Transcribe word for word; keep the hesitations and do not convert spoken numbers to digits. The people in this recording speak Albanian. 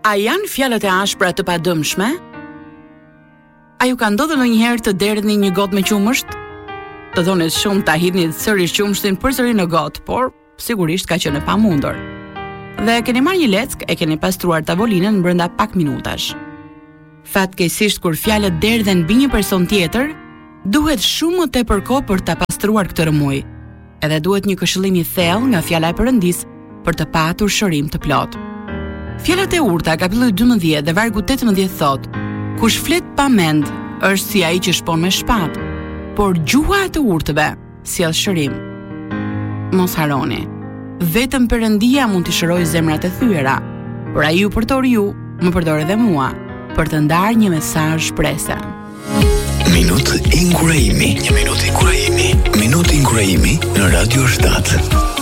A janë fjalët e ashpra të padëmshme? A ju ka ndodhur ndonjëherë të derdhni një gotë me qumësht? Të dhonit shumë ta hidhni sërish qumshtin përsëri në gotë, por sigurisht ka qenë e pamundur. Dhe keni marrë një leck, e keni pastruar tavolinën brenda pak minutash. Fatkeqësisht kur fjalët derdhen mbi një person tjetër, duhet shumë më tepër kohë për ta pastruar këtë rëmuj. Edhe duhet një këshillim i thellë nga fjala e Perëndis për të patur shërim të plotë. Fjalat e urta, kapitulli dymbëdhjetë dhe vargu tetëmbëdhjetë thot: kush flet pa mend është si ai që shpon me shpatë, por gjuha e të urtëve sjell shërim. Mos harroni. Vetëm Perëndia mund të shërojë zemrat e thyera, por ai ju përdor ju, më përdor edhe mua, për të ndarë një mesazh shprese. Minutë inkurajimi. Një minutë inkurajimi. Minutë inkurajimi në Radio shtat.